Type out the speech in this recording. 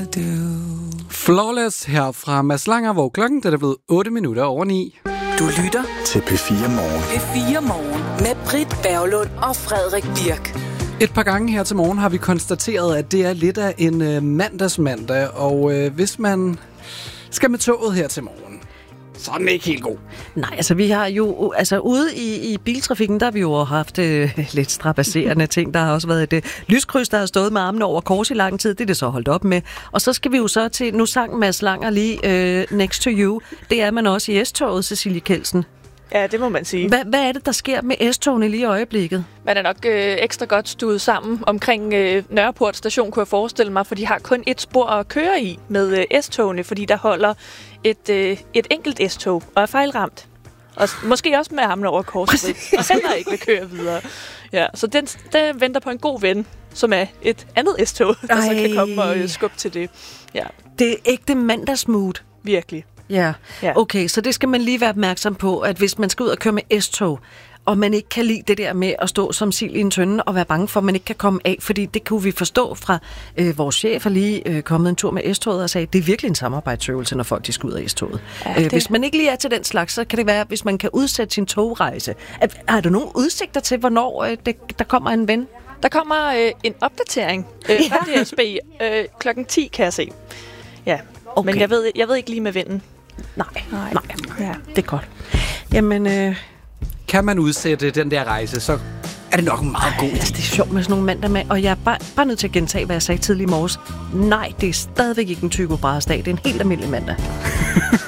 do. Flawless her fra Mads Langer, hvor klokken er blevet 8 minutter over 9. Du lytter til P4 Morgen. P4 Morgen med Britt Berglund og Frederik Birk. Et par gange her til morgen har vi konstateret, at det er lidt af en mandagsmandag, og hvis man skal med toget her til morgen, så er den ikke helt god. Nej, altså vi har jo, ude i biltrafikken, der har vi jo haft lidt strabasserende ting. Der har også været et lyskryds, der har stået med armene over kors i lang tid. Det er det så holdt op med. Og så skal vi jo så til, nu sang Mads Langer lige Next to You. Det er man også i S-toget, Cecilie Kjeldsen. Ja, det må man sige. Hvad er det, der sker med S-togene lige i øjeblikket? Man er nok ekstra godt stuet sammen omkring Nørreport station, kunne jeg forestille mig, for de har kun et spor at køre i med S-togene, fordi der holder et enkelt S-tog og er fejlramt. Og måske også med armene over korset, og heller ikke vil køre videre. Ja, så den venter på en god ven, som er et andet S-tog, der så kan komme og skubbe til det. Ja. Det er ægte mandagsmood. Virkelig. Ja, okay, så det skal man lige være opmærksom på, at hvis man skal ud og køre med S-tog, og man ikke kan lide det der med at stå som sild i en tønde og være bange for, at man ikke kan komme af, fordi det kunne vi forstå fra vores chef, lige kommet en tur med S-toget og sagde, det er virkelig en samarbejdsøvelse, når folk de skal ud af S-toget. Ja, hvis man ikke lige er til den slags, så kan det være, hvis man kan udsætte sin togrejse. Har du nogle udsigter til, hvornår der kommer en ven? Der kommer en opdatering fra DSB klokken 10, kan jeg se. Ja, okay. Men jeg ved ikke lige med vennen. Nej. Ja, det er godt. Jamen, kan man udsætte den der rejse, så er det nok en meget god idé. Altså, det er sjovt med sådan nogle mandag med, og jeg er bare nødt til at gentage, hvad jeg sagde tidlig i morges. Nej, det er stadigvæk ikke en Tycho Brahes dag. Det er en helt almindelig mandag.